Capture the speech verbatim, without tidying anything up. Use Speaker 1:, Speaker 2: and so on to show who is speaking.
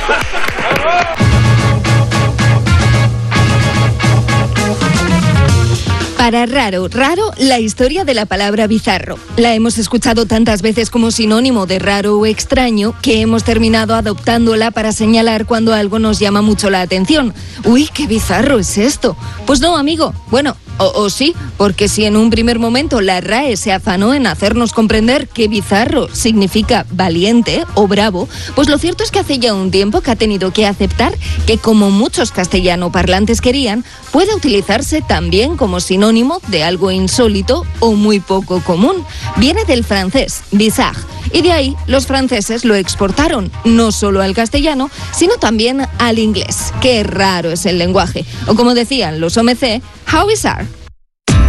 Speaker 1: Para raro, raro, la historia de la palabra bizarro. La hemos escuchado tantas veces como sinónimo de raro o extraño que hemos terminado adoptándola para señalar cuando algo nos llama mucho la atención. Uy, qué bizarro es esto. Pues no, amigo. Bueno, o, o sí, porque si en un primer momento la R A E se afanó en hacernos comprender que bizarro significa valiente o bravo, pues lo cierto es que hace ya un tiempo que ha tenido que aceptar que, como muchos castellano parlantes querían, puede utilizarse también como sinónimo de algo insólito o muy poco común. Viene del francés, bizarre, y de ahí los franceses lo exportaron no solo al castellano, sino también al inglés. Qué raro es el lenguaje. O como decían los O M C, how bizarre.